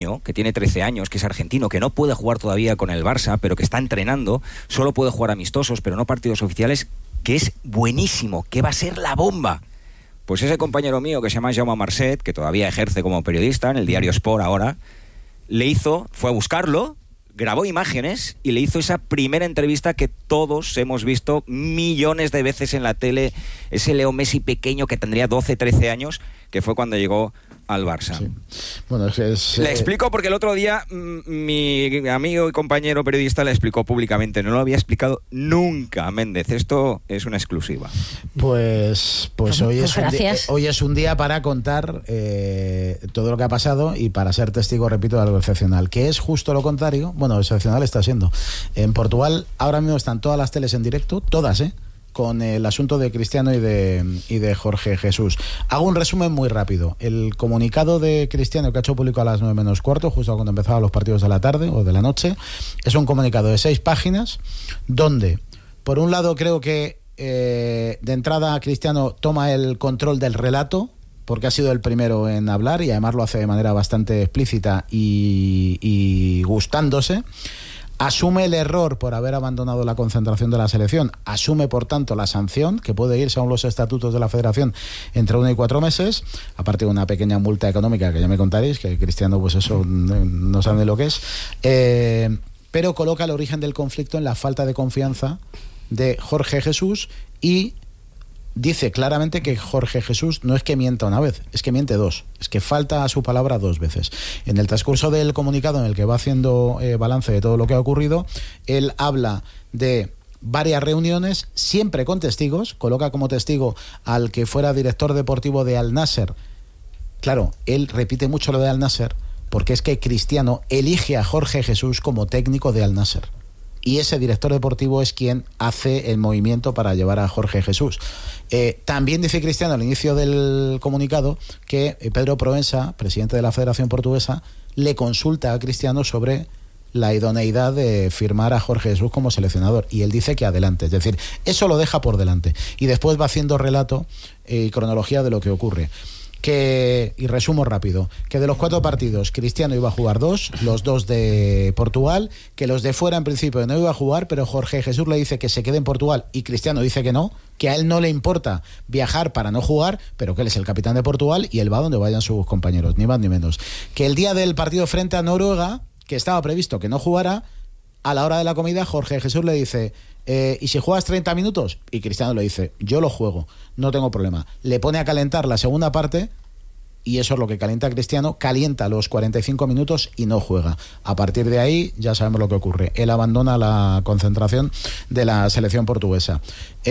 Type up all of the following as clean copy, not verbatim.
niño que tiene 13 años, que es argentino, que no puede jugar todavía con el Barça, pero que está entrenando, solo puede jugar amistosos, pero no partidos oficiales, que es buenísimo, que va a ser la bomba. Pues ese compañero mío que se llama Jaume Marcet, que todavía ejerce como periodista en el diario Sport ahora, fue a buscarlo, grabó imágenes y le hizo esa primera entrevista que todos hemos visto millones de veces en la tele, ese Leo Messi pequeño que tendría 12, 13 años, que fue cuando llegó al Barça. Sí. Bueno, le explico porque el otro día mi amigo y compañero periodista le explicó públicamente, no lo había explicado nunca a Méndez, esto es una exclusiva. Pues hoy es un día para contar todo lo que ha pasado y para ser testigo, repito, de algo excepcional, que es justo lo contrario. Bueno, excepcional está siendo. En Portugal ahora mismo están todas las teles en directo, todas, con el asunto de Cristiano y de Jorge Jesús. Hago un resumen muy rápido. El comunicado de Cristiano, que ha hecho público a las 9 menos cuarto, justo cuando empezaban los partidos de la tarde o de la noche, es un comunicado de 6 páginas, donde, por un lado, creo que de entrada Cristiano toma el control del relato, porque ha sido el primero en hablar y además lo hace de manera bastante explícita y gustándose. Asume el error por haber abandonado la concentración de la selección, asume por tanto la sanción, que puede ir según los estatutos de la federación entre 1 y 4 meses, aparte de una pequeña multa económica que ya me contaréis, que Cristiano pues eso no sabe lo que es, pero coloca el origen del conflicto en la falta de confianza de Jorge Jesús y dice claramente que Jorge Jesús no es que mienta una vez, es que miente 2, es que falta a su palabra 2 veces. En el transcurso del comunicado en el que va haciendo balance de todo lo que ha ocurrido, él habla de varias reuniones, siempre con testigos, coloca como testigo al que fuera director deportivo de Al Nasser. Claro, él repite mucho lo de Al Nasser, porque es que Cristiano elige a Jorge Jesús como técnico de Al Nasser. Y ese director deportivo es quien hace el movimiento para llevar a Jorge Jesús. También dice Cristiano al inicio del comunicado que Pedro Proença, presidente de la Federación Portuguesa, le consulta a Cristiano sobre la idoneidad de firmar a Jorge Jesús como seleccionador, y él dice que adelante, es decir, eso lo deja por delante y después va haciendo relato y cronología de lo que ocurre. Y resumo rápido, que de los 4 partidos Cristiano iba a jugar 2, los 2 de Portugal, que los de fuera en principio no iba a jugar, pero Jorge Jesús le dice que se quede en Portugal y Cristiano dice que no, que a él no le importa viajar para no jugar, pero que él es el capitán de Portugal y él va donde vayan sus compañeros, ni más ni menos. Que el día del partido frente a Noruega, que estaba previsto que no jugara, a la hora de la comida Jorge Jesús le dice: ¿y si juegas 30 minutos? Y Cristiano le dice: yo lo juego, no tengo problema. Le pone a calentar la segunda parte y eso es lo que calienta a Cristiano, calienta los 45 minutos y no juega. A partir de ahí ya sabemos lo que ocurre. Él abandona la concentración de la selección portuguesa.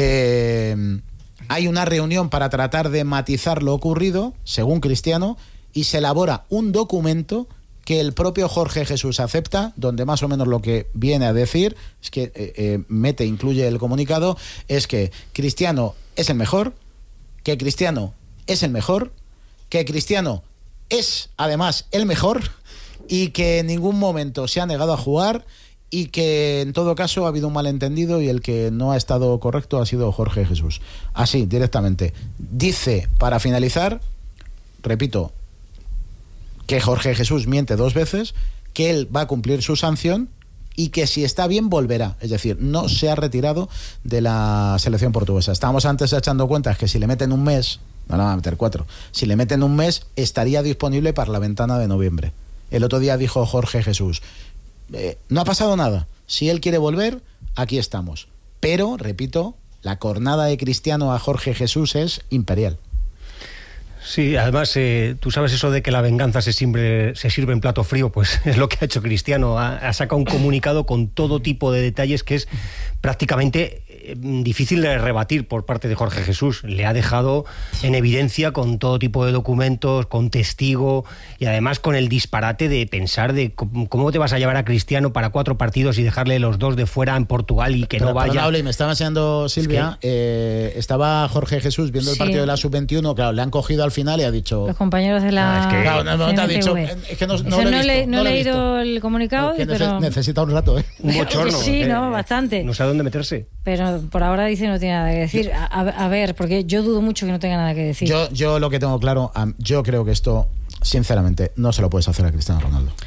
Hay una reunión para tratar de matizar lo ocurrido, según Cristiano, y se elabora un documento que el propio Jorge Jesús acepta, donde más o menos lo que viene a decir es que incluye el comunicado, es que Cristiano es el mejor, que Cristiano es el mejor, que Cristiano es además el mejor y que en ningún momento se ha negado a jugar y que en todo caso ha habido un malentendido y el que no ha estado correcto ha sido Jorge Jesús. Así, directamente. Dice, para finalizar, repito, que Jorge Jesús miente 2 veces, que él va a cumplir su sanción y que si está bien volverá, es decir, no se ha retirado de la selección portuguesa. Estábamos antes echando cuentas que si le meten un mes, no le van a meter 4, si le meten un mes estaría disponible para la ventana de noviembre. El otro día dijo Jorge Jesús, no ha pasado nada, si él quiere volver, aquí estamos. Pero, repito, la cornada de Cristiano a Jorge Jesús es imperial. Sí, además, tú sabes eso de que la venganza se sirve en plato frío, pues es lo que ha hecho Cristiano. Ha sacado un comunicado con todo tipo de detalles que es prácticamente difícil de rebatir por parte de Jorge Jesús. Le ha dejado en evidencia con todo tipo de documentos, con testigo y además con el disparate de pensar de cómo te vas a llevar a Cristiano para 4 partidos y dejarle los 2 de fuera en Portugal y que no vaya. Perdón, me estaba enseñando Silvia, estaba Jorge Jesús viendo el partido de la Sub-21, claro, le han cogido al final y ha dicho... Los compañeros de la... no te ha dicho... Es que no he leído el comunicado, pero... Necesita un rato, Un bochorno. Sí, bastante. No sé a dónde meterse. Pero por ahora dice no tiene nada que decir. A ver, porque yo dudo mucho que no tenga nada que decir. Yo lo que tengo claro, yo creo que esto, sinceramente, no se lo puedes hacer a Cristiano Ronaldo.